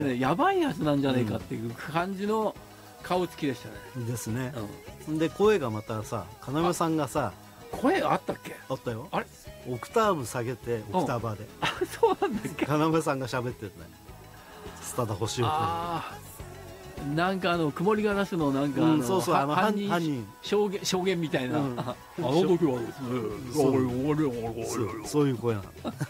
やばいやつなんじゃねえかっていう感じの顔つきでしたね。 ですね。で声がまたさ、要さんがさ、 声あったっけ？ あったよ。 あれオクターブ下げてオクターバーで、 あ、そうなんだっけ？ 要さんが喋ってるね。スタダ星を。 ああ、なんか曇りガラスのなんかそうそう、犯人証言みたいな、あの時はですね、 そういう声なの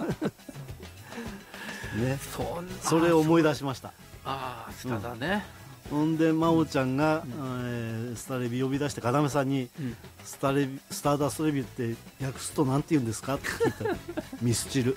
ね。それを思い出しました。 ああ、スタダね。 ほんで真央ちゃんがスタレビ呼び出して要さんに「スターダストレビューって訳すとなんて言うんですか?」って聞いたら「ミスチル」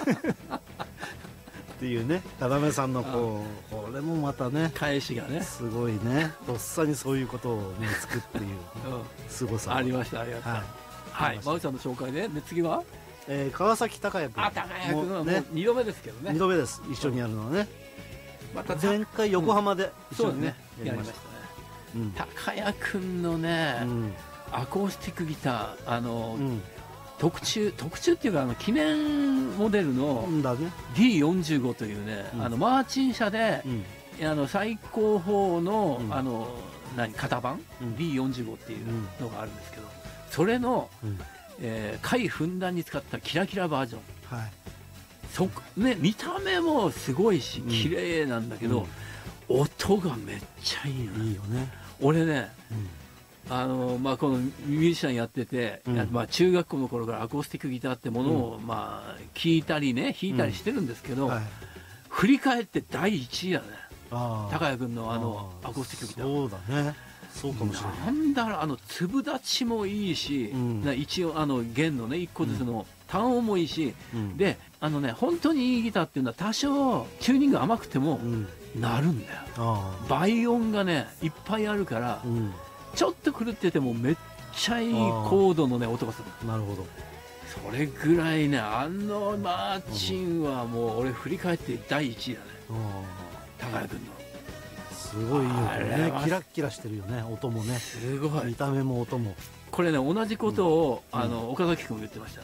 っていうね、要さんのこれもまたね返しがねすごいね、とっさにそういうことを思いつくっていうすごさありました。ありました。はい、真央ちゃんの紹介で次は川崎孝也君。 あ、孝也君はもう2度目ですけどね。 2度目です、一緒にやるのはね。前回横浜で一緒にねやりましたね。孝也君のねアコースティックギター、特注っていうか記念モデルの D45 というね、マーチン社で最高峰の型番 D45 っていうのがあるんですけど、それの貝ふんだんに使ったキラキラバージョン。見た目もすごいし綺麗なんだけど、音がめっちゃいいよね。俺ね、このミュージシャンやってて、中学校の頃からアコースティックギターってものを聴いたりね弾いたりしてるんですけど、振り返って第1位だね、孝也君のアコースティックギター。 そうだね、そうかもしれない。 なんだろう、粒立ちもいいし、一応弦のね1個ずつの単音もいいし、で本当にいいギターっていうのは多少チューニング甘くてもなるんだよ。倍音がねいっぱいあるから、ちょっと狂っててもめっちゃいいコードのね音がする。 なるほど。 それぐらいね、マーチンはもう俺振り返って第1位だね、孝也君の。 すごいいいよね。キラッキラしてるよね、音もね。 すごい。 見た目も音も。 これね、同じことを岡崎君も言ってました。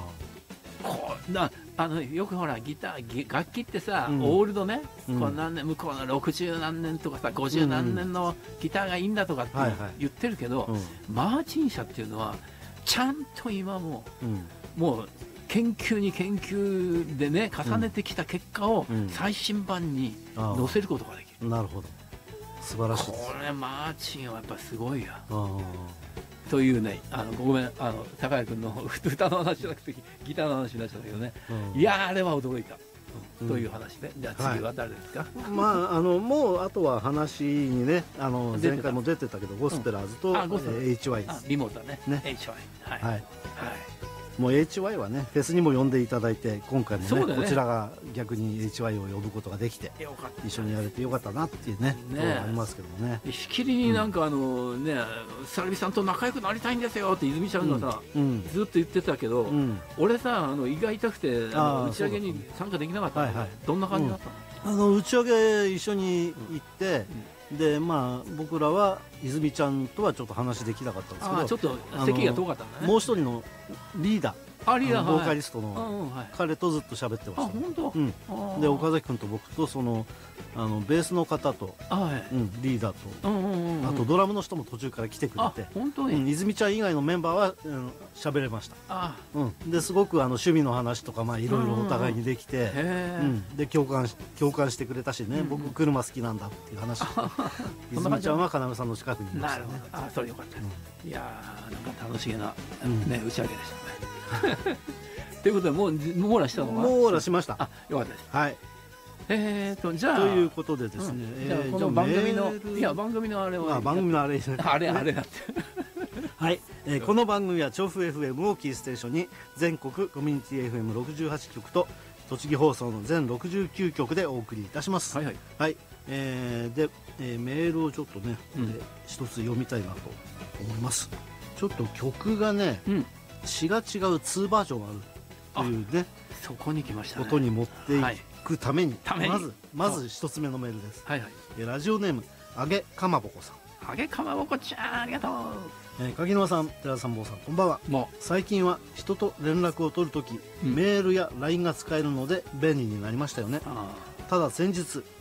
よくほらギター楽器ってさ、オールドね、何年向こうの60何年とかさ50何年のギターがいいんだとかって言ってるけど、マーチン社っていうのはちゃんと今ももう研究に研究でね重ねてきた結果を最新版に載せることができる。 なるほど、素晴らしいです。 これマーチンはやっぱすごいやというね、ごめん、孝也君の歌の話じゃなくてギターの話になっちゃったけどね、いやあれは驚いた、という話で、じゃあ次は誰ですか？ もうあとは話にね、前回も出てたけどゴスペラーズと HY です。 リモートだね、HY。はい。 もう HY はねフェスにも呼んでいただいて、今回もねこちらが逆に HY を呼ぶことができて一緒にやれてよかったなっていうねところがありますけどもね。 しきりになんかサルビさんと仲良くなりたいんですよって泉ちゃんがさずっと言ってたけど、俺さ胃が痛くて打ち上げに参加できなかったんだけど、どんな感じだったの？ 打ち上げ一緒に行ってで僕らは泉ちゃんとはちょっと話できなかったんですけど、 ちょっと席が遠かったんだね。 もう一人のリーダー、ボーカリストの彼とずっと喋ってました。 本当？ で岡崎君と僕とそのベースの方とリーダーとあとドラムの人も途中から来てくれて、 本当に泉ちゃん以外のメンバーは喋れました。ですごく趣味の話とかいろいろお互いにできて、で共感してくれたしね、僕車好きなんだっていう話。泉ちゃんは要さんの近くにいましたね。 なるほど、それよかった。いやー、なんか楽しげな打ち上げでしたね。ということでもう網羅したのかな？ 網羅しました。 よかったです。 はい。 じゃあということでですね、 この番組の番組のあれは番組のあれですね。 あれだって。 はい、この番組は調布 FM をキーステーションに全国コミュニティ FM68 局と栃木放送の全69局でお送りいたします。はい。で、メールをちょっとね一つ読みたいなと思います。ちょっと曲がね詞が違う2バージョンあるというね、 そこに来ましたね。 ことに持っていくためにまず一つ目のメールです。ラジオネームあげかまぼこさん。 あげかまぼこちゃん、ありがとう。 柿沼さん、寺田さん、坊さん、こんばんは。最近は人と連絡を取るとき、メールや LINE が使えるので便利になりましたよね。ただ先日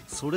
それ